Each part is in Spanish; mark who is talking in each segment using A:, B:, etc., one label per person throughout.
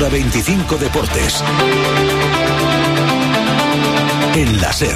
A: Hora 25 Deportes. En la SER.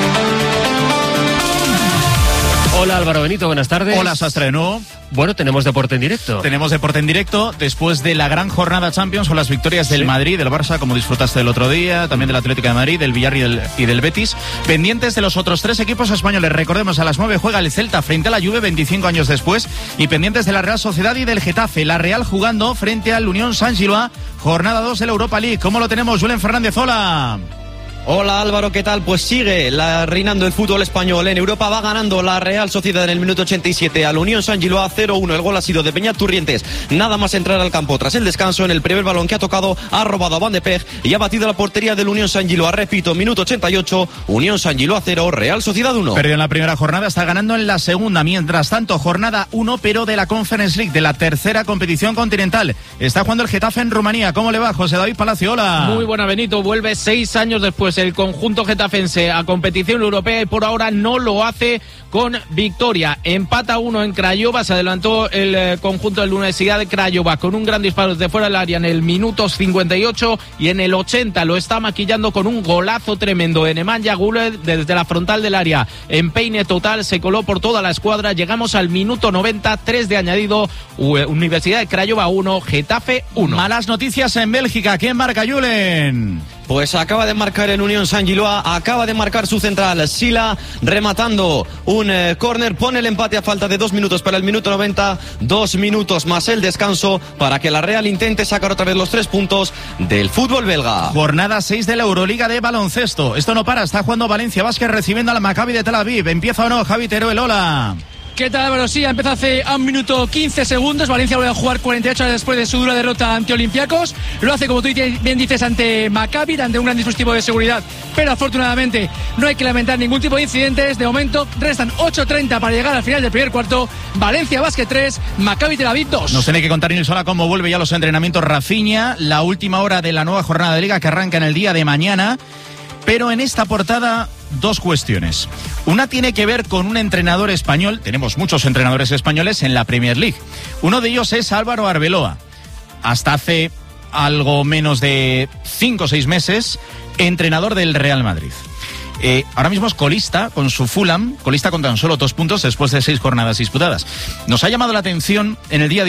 B: Hola Álvaro Benito, buenas tardes.
C: Hola Sastre de nuevo.
B: Bueno, tenemos deporte en directo.
C: Tenemos deporte en directo después de la gran jornada Champions con las victorias del Madrid, del Barça, como disfrutaste el otro día, también del Atlético de Madrid, del Villarreal y del Betis. Pendientes de los otros tres equipos españoles. Recordemos, a las 9 juega el Celta frente a la Juve 25 años después. Y pendientes de la Real Sociedad y del Getafe. La Real jugando frente al Unión Saint-Gilloise, jornada 2 de la Europa League. ¿Cómo lo tenemos, Julen Fernández? Hola.
D: Hola Álvaro, ¿qué tal? Pues sigue reinando el fútbol español en Europa. Va ganando la Real Sociedad en el minuto 87 al Unión Saint-Gilloise 0-1. El gol ha sido de Beñat Turrientes. Nada más entrar al campo tras el descanso. En el primer balón que ha tocado ha robado a Van de Peg y ha batido la portería del Unión Saint-Gilloise. Repito, minuto 88, Unión Saint-Gilloise 0, Real Sociedad 1.
C: Perdió en la primera jornada, está ganando en la segunda. Mientras tanto, jornada 1, pero de la Conference League, de la tercera competición continental. Está jugando el Getafe en Rumanía. ¿Cómo le va, José David Palacio? Hola.
E: Muy buena, Benito. Vuelve 6 años después el conjunto getafense a competición europea y por ahora no lo hace con victoria. Empata 1 en Craiova. Se adelantó el conjunto de la Universidad de Craiova con un gran disparo desde fuera del área en el minuto 58 y en el 80 lo está maquillando con un golazo tremendo. Nemanja Guler desde la frontal del área. Empeine total, se coló por toda la escuadra. Llegamos al minuto 90, 3 de añadido. Universidad de Craiova 1, Getafe 1.
C: Malas noticias en Bélgica. ¿Quién marca, Julen?
D: Pues acaba de marcar el Unión Saint-Gilloise, acaba de marcar su central, Sila, rematando un córner, pone el empate a falta de 2 minutos para el minuto 90, 2 minutos más el descanso para que la Real intente sacar otra vez los 3 puntos del fútbol belga.
C: Jornada 6 de la Euroliga de baloncesto. Esto no para, está jugando Valencia Basket recibiendo al Maccabi de Tel Aviv. ¿Empieza o no, Javi Teruel? Hola.
F: ¿Qué tal, Álvaro? Sí, ha empezado hace 1 minuto 15 segundos. Valencia vuelve a jugar 48 horas después de su dura derrota ante Olympiacos. Lo hace, como tú bien dices, ante Maccabi, ante un gran dispositivo de seguridad. Pero afortunadamente no hay que lamentar ningún tipo de incidentes. De momento restan 8:30 para llegar al final del primer cuarto. Valencia Basket 3, Maccabi Tel Aviv 2.
C: Nos tiene que contar Nilsola cómo vuelve ya los entrenamientos Rafinha. La última hora de la nueva jornada de Liga que arranca en el día de mañana. Pero en esta portada, 2 cuestiones. Una tiene que ver con un entrenador español. Tenemos muchos entrenadores españoles en la Premier League. Uno de ellos es Álvaro Arbeloa. Hasta hace algo menos de 5 o 6 meses, entrenador del Real Madrid. Ahora mismo es colista con su Fulham, colista con tan solo 2 puntos después de 6 jornadas disputadas. Nos ha llamado la atención en el día de